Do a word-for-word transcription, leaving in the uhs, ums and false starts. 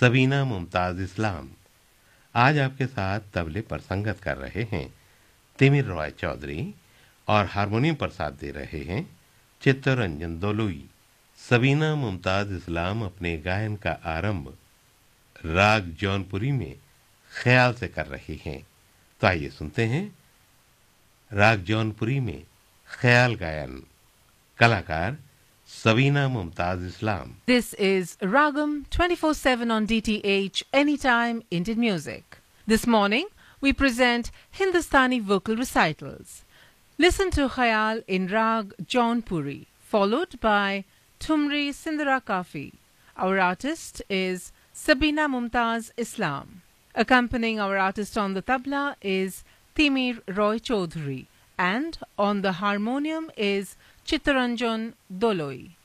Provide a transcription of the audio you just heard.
सबीना मुमताज इस्लाम। आज आपके साथ तबले पर संगत कर रहे हैं तिमिर रॉय चौधरी और हारमोनियम पर साथ दे रहे हैं चित्तरंजन दोलुई। सबीना मुमताज इस्लाम अपने गायन का आरंभ राग जौनपुरी में ख्याल से कर रही हैं। तो आइए सुनते हैं राग जौनपुरी में ख्याल गायन, कलाकार सबीना मुमताज इस्लाम। This is Ragam twenty-four seven on D T H, Anytime Indian Music. This morning, we present Hindustani vocal recitals. Listen to Khayal in Rag Jaunpuri, followed by Tumri Sindara Kafi. Our artist is Sabina Mumtaz Islam. Accompanying our artist on the tabla is Timir Roy Chaudhary, and on the harmonium is Chittaranjan Doloi.